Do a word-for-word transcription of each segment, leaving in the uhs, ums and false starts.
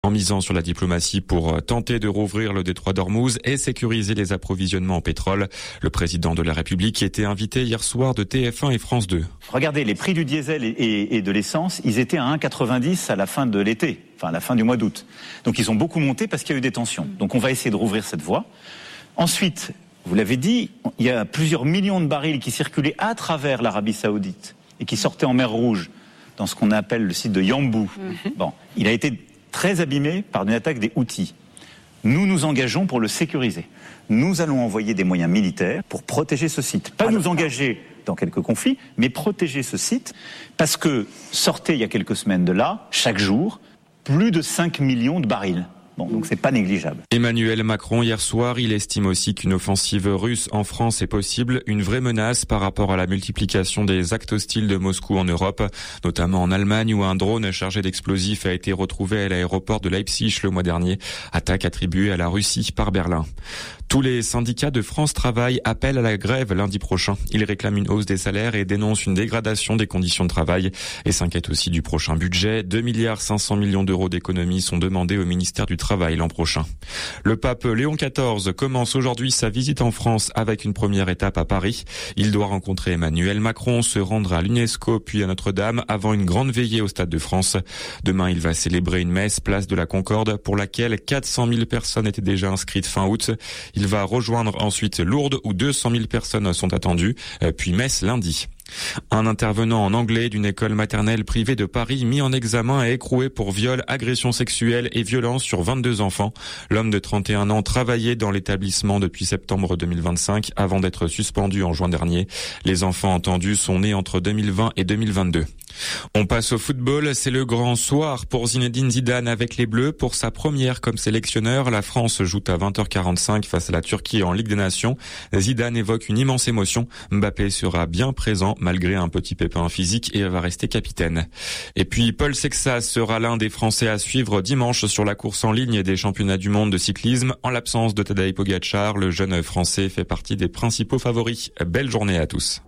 En misant sur la diplomatie pour tenter de rouvrir le détroit d'Ormuz et sécuriser les approvisionnements en pétrole, le président de la République était invité hier soir de T F un et France deux. Regardez, les prix du diesel et, et, et de l'essence, ils étaient à un virgule quatre-vingt-dix à la fin de l'été, enfin à la fin du mois d'août. Donc ils ont beaucoup monté parce qu'il y a eu des tensions. Donc on va essayer de rouvrir cette voie. Ensuite, vous l'avez dit, il y a plusieurs millions de barils qui circulaient à travers l'Arabie Saoudite et qui sortaient en mer Rouge, dans ce qu'on appelle le site de Yanbu. Mm-hmm. Bon, il a été très abîmé par une attaque des Houthis. Nous nous engageons pour le sécuriser. Nous allons envoyer des moyens militaires pour protéger ce site. Pas nous engager dans quelques conflits, mais protéger ce site, parce que sortait il y a quelques semaines de là, chaque jour, plus de cinq millions de barils. Bon, donc c'est pas négligeable. Emmanuel Macron, hier soir, il estime aussi qu'une offensive russe en France est possible, une vraie menace par rapport à la multiplication des actes hostiles de Moscou en Europe, notamment en Allemagne où un drone chargé d'explosifs a été retrouvé à l'aéroport de Leipzig le mois dernier, attaque attribuée à la Russie par Berlin. Tous les syndicats de France Travail appellent à la grève lundi prochain. Ils réclament une hausse des salaires et dénoncent une dégradation des conditions de travail et s'inquiètent aussi du prochain budget. deux milliards cinq cents millions d'euros d'économies sont demandés au ministère du Travail l'an prochain. Le pape Léon quatorze commence aujourd'hui sa visite en France avec une première étape à Paris. Il doit rencontrer Emmanuel Macron, se rendre à l'UNESCO puis à Notre-Dame avant une grande veillée au Stade de France. Demain, il va célébrer une messe place de la Concorde pour laquelle quatre cent mille personnes étaient déjà inscrites fin août. Il va rejoindre ensuite Lourdes où deux cent mille personnes sont attendues, puis Metz lundi. Un intervenant en anglais d'une école maternelle privée de Paris mis en examen et écroué pour viol, agression sexuelle et violence sur vingt-deux enfants. L'homme de trente et un ans travaillait dans l'établissement depuis septembre deux mille vingt-cinq avant d'être suspendu en juin dernier. Les enfants entendus sont nés entre deux mille vingt et deux mille vingt-deux. On passe au football, c'est le grand soir pour Zinedine Zidane avec les Bleus. Pour sa première comme sélectionneur, la France joue à vingt heures quarante-cinq face à la Turquie en Ligue des Nations. Zidane évoque une immense émotion. Mbappé sera bien présent malgré un petit pépin physique et va rester capitaine. Et puis Paul Sexas sera l'un des Français à suivre dimanche sur la course en ligne des championnats du monde de cyclisme. En l'absence de Tadej Pogačar, le jeune Français fait partie des principaux favoris. Belle journée à tous.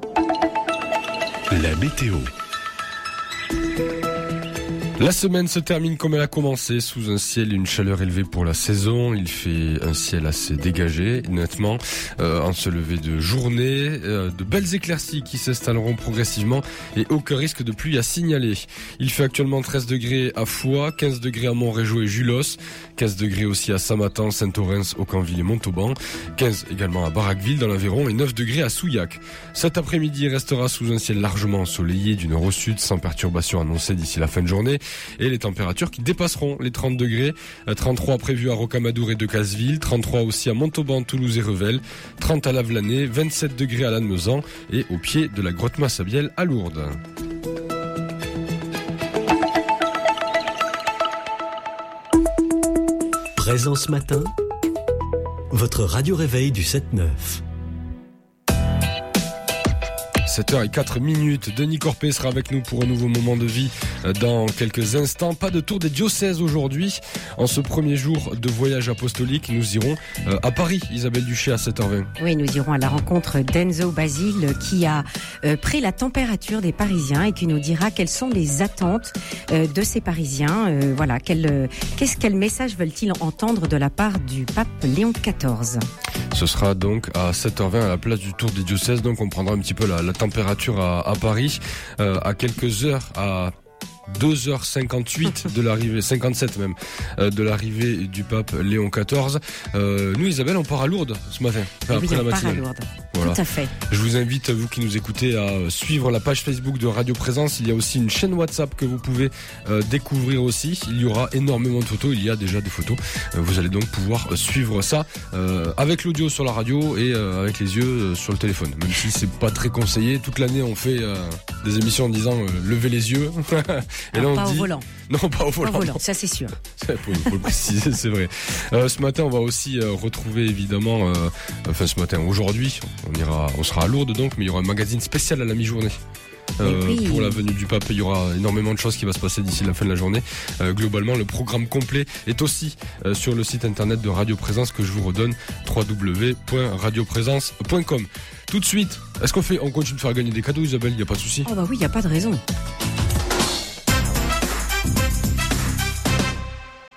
La météo. La semaine se termine comme elle a commencé, sous un ciel et une chaleur élevée pour la saison. Il fait un ciel assez dégagé, nettement, euh, en ce lever de journée. Euh, de belles éclaircies qui s'installeront progressivement et aucun risque de pluie à signaler. Il fait actuellement treize degrés à Foix, quinze degrés à Montrégeau et Julos, quinze degrés aussi à Samatan, Saint-Orens, Aucanville et Montauban, quinze également à Barraqueville dans l'Aveyron et neuf degrés à Souillac. Cet après-midi restera sous un ciel largement ensoleillé du nord au sud, sans perturbation annoncée d'ici la fin de journée. Et les températures qui dépasseront les trente degrés, trente-trois prévus à Rocamadour et Decazeville, trente-trois aussi à Montauban, Toulouse et Revel, trente à Lavelanet, vingt-sept degrés à Lannemezan et au pied de la grotte Massabielle à Lourdes. Présent ce matin, votre radio réveil du sept neuf. sept heures quatre minutes, Denis Corpé sera avec nous pour un nouveau moment de vie dans quelques instants. Pas de tour des diocèses aujourd'hui. En ce premier jour de voyage apostolique, nous irons à Paris, Isabelle Duché, à sept heures vingt. Oui, nous irons à la rencontre d'Enzo Basile qui a pris la température des Parisiens et qui nous dira quelles sont les attentes de ces Parisiens. Voilà, quel, qu'est-ce, quel message veulent-ils entendre de la part du pape Léon quatorze? Ce sera donc à sept heures vingt à la place du tour des diocèses. Donc on prendra un petit peu la, la température à, à Paris, euh, à quelques heures, à deux heures cinquante-huit de l'arrivée, cinquante-sept même, euh, de l'arrivée du pape Léon quatorze. Euh, nous, Isabelle, on part à Lourdes ce matin, oui, après la on matinale. part à Lourdes. Voilà. Tout à fait. Je vous invite, vous qui nous écoutez, à suivre la page Facebook de Radio Présence. Il y a aussi une chaîne WhatsApp que vous pouvez euh, découvrir aussi. Il y aura énormément de photos. Il y a déjà des photos. Euh, vous allez donc pouvoir suivre ça euh, avec l'audio sur la radio et euh, avec les yeux euh, sur le téléphone. Même si c'est pas très conseillé. Toute l'année, on fait euh, des émissions en disant euh, levez les yeux. Et là, on pas dit... au volant. Non, pas au volant. Pas au volant, ça c'est sûr. Faut, faut le préciser, c'est vrai. Euh, ce matin, on va aussi euh, retrouver évidemment, euh, enfin ce matin, aujourd'hui, on ira, on sera à Lourdes donc, mais il y aura un magazine spécial à la mi-journée. Euh, oui. Pour la venue du pape, il y aura énormément de choses qui va se passer d'ici la fin de la journée. Euh, globalement, le programme complet est aussi euh, sur le site internet de Radio Présence que je vous redonne, w w w point radio présence point com. Tout de suite, est-ce qu'on fait, on continue de faire gagner des cadeaux, Isabelle? Il n'y a pas de souci. Oh bah oui, il n'y a pas de raison.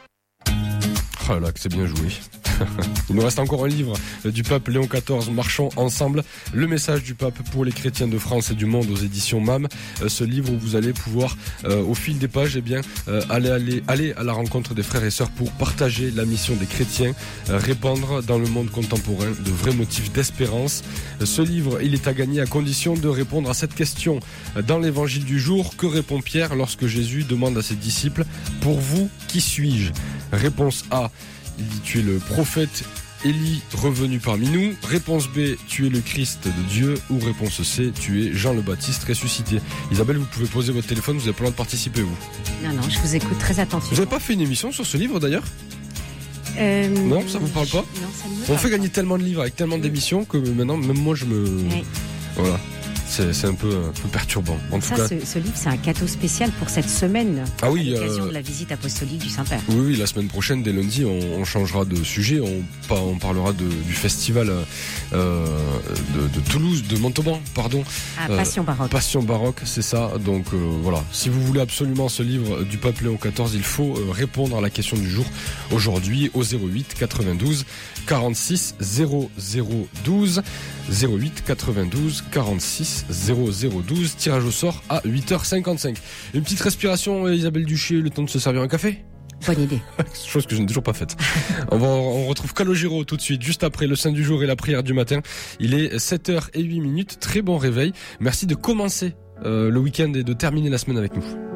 Oh là là, que c'est bien joué. Il nous reste encore un livre du pape Léon quatorze, Marchons ensemble, le message du pape pour les chrétiens de France et du monde aux éditions M A M. Ce livre où vous allez pouvoir, euh, au fil des pages, eh bien, euh, aller, aller, aller à la rencontre des frères et sœurs pour partager la mission des chrétiens, euh, répandre dans le monde contemporain de vrais motifs d'espérance. Ce livre, il est à gagner à condition de répondre à cette question. Dans l'évangile du jour, que répond Pierre lorsque Jésus demande à ses disciples, pour vous, qui suis-je? Réponse A. Il dit tu es le prophète Élie revenu parmi nous. Réponse B, tu es le Christ de Dieu. Ou réponse C, tu es Jean le Baptiste ressuscité. Isabelle, vous pouvez poser votre téléphone, vous avez pas le droit de participer, vous. Non, non, je vous écoute très attentivement. Vous n'avez pas fait une émission sur ce livre d'ailleurs? euh, Non, ça vous parle pas? Non, ça ne me On parle fait pas. gagner tellement de livres avec tellement d'émissions que maintenant, même moi, je me... Oui. Voilà. C'est, c'est un peu, un peu perturbant. En tout Ça, cas, ce, ce livre, c'est un cadeau spécial pour cette semaine. Ah oui, à l'occasion euh, de la visite apostolique du Saint-Père. oui, oui, la semaine prochaine, dès lundi, on, on changera de sujet. On, on parlera de, du festival euh, de, de Toulouse, de Montauban, pardon. Ah, Euh, Passion baroque. Passion baroque, c'est ça. Donc euh, voilà, si vous voulez absolument ce livre du pape Léon quatorze, il faut euh, répondre à la question du jour aujourd'hui au zéro huit quatre-vingt-douze quarante-six zéro zéro douze. zéro huit quatre-vingt-douze quarante-six zéro zéro douze. Tirage au sort à huit heures cinquante-cinq. Une petite respiration, Isabelle Duché, le temps de se servir un café? Bonne idée. Chose que je n'ai toujours pas faite. on, va, on retrouve Calogero tout de suite, juste après le Saint du jour et la prière du matin. Il est sept heures zéro huit minutes. Très bon réveil. Merci de commencer euh, le week-end et de terminer la semaine avec nous.